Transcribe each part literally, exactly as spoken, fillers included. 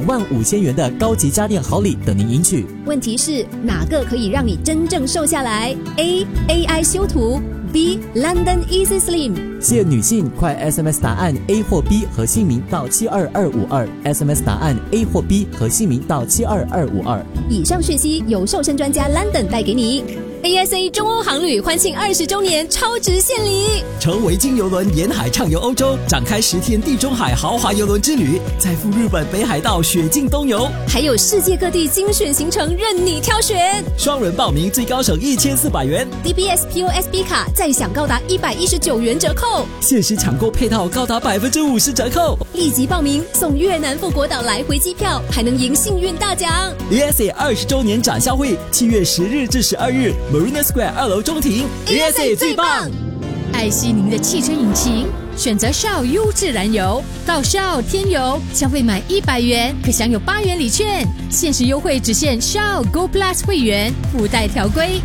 万五千元的高级家电好礼等您赢取。 问题是哪个可以让你真正瘦下来 ？A. A I 修图 B. London Easy Slim。 限女性，快 S M S 答案 A 或 B 和姓名到七二二五二 ，S M S 答案 A 或 B 和姓名到七二二五二。 以上讯息由瘦身专家 London 带给你。A S A 中欧航旅欢庆二十周年超值献礼， 乘维京邮轮沿海畅游欧洲，展开十天地中海豪华邮轮之旅，再赴日本北海道雪境东游， 还有世界各地精选行程任你挑选。 双人报名最高省一千四百元 ，D B S P O S B 卡再享高达一百一十九元折扣， 限时抢购配套高达百分之五十折扣。 立即报名送越南富国岛来回机票，还能赢幸运大奖。 A S A 二十周年展销会，七月十日至十二日 ，Marina Square 二楼中庭 ，A S A 最棒。 爱惜您的汽车引擎，选择 Shell 优质燃油，到 Shell 添油，消费满一百元可享有八元礼券，限时优惠只限 Shell Go Plus 会员，附带条规。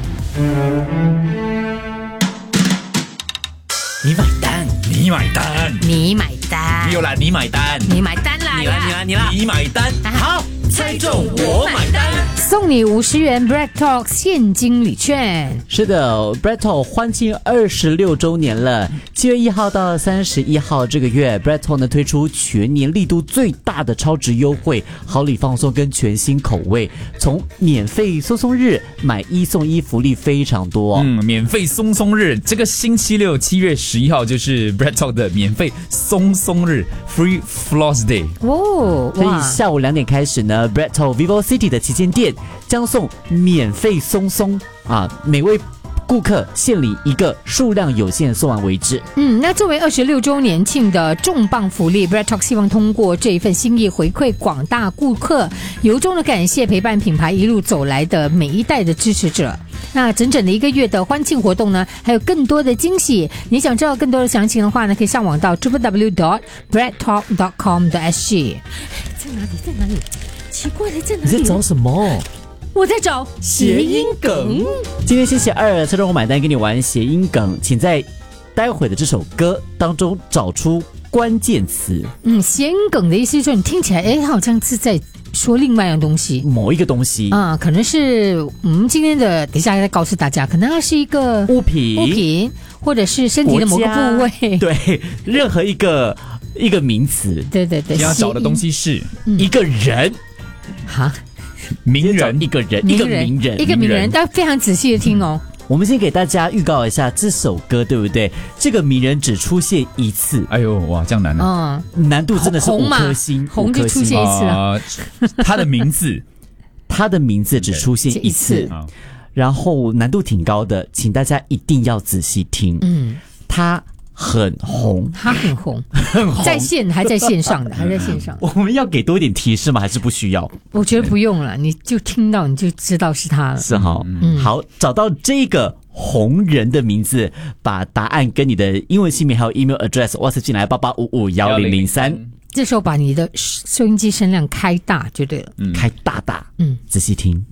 你买单，你买单， 你买单， 没有啦，你买单， 你买单啦， 你啦，你啦，你啦，你买单，好，猜中我买单。 送你五十元 Bread Talk 现金礼券。 是的 Bread Talk 欢庆二十六周年了，七月一号到三十一号这个月 Bread Talk 呢推出全年力度最大的超值优惠，好礼放送跟全新口味，从免费松松日买一送一福利非常多、哦、 嗯，免费松松日，这个星期六七月十一号就是 Bread Talk 的免费松松日 Free Floss Day 哦， 所以下午两点开始呢 Bread Talk Vivo City 的旗舰店将送免费松松啊，每位顾客限领一个，数量有限，送完为止。 嗯，那作为二十六周年庆的重磅福利 Bread Talk 希望通过这一份心意回馈广大顾客，由衷的感谢陪伴品牌一路走来的每一代的支持者。那整整的一个月的欢庆活动呢，还有更多的惊喜。你想知道更多的详情的话呢，可以上网到 double-u double-u double-u dot bread talk dot com dot s g。 在哪里在哪里奇怪了，在哪里？ 你在找什么？ 我在找谐音梗。 今天星期二，猜中我买单，跟你玩谐音梗，请在待会的这首歌当中找出关键词。 嗯，谐音梗的意思就是你听起来，哎，好像是在说另外一样东西， 某一个东西啊、嗯，可能是我们今天的，等一下再告诉大家，可能它是一个物品， 物品，或者是身体的某个部位， 对，任何一个一个名词， 对对对。 你要找的东西是、 嗯、一个人， 哈。 名人， 一个人，一个名人， 一个名人，但非常仔细的听哦。 我们先给大家预告一下这首歌，对不对？这个名人只出现一次。 哎呦，哇，这样难啊！ 嗯，难度真的是五颗星， 红就出现一次了。 呃、他的名字， 他的名字只出现一次，然后难度挺高的，请大家一定要仔细听。嗯，他很红， 他很红， 很红， 在线还在线上的，还在线上。 我们要给多一点提示吗？还是不需要？ 我觉得不用了，你就听到你就知道是他了。 是哈、嗯，好，找到这个红人的名字，把答案跟你的英文姓名还有 email address WhatsApp 进来八八五五一零零三。 这时候把你的收音机声量开大就对了， 嗯、开大大， 嗯， 仔细听。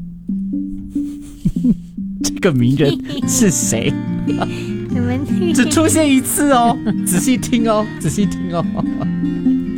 这个名人是谁？只出现一次哦，仔细听哦，仔细听哦。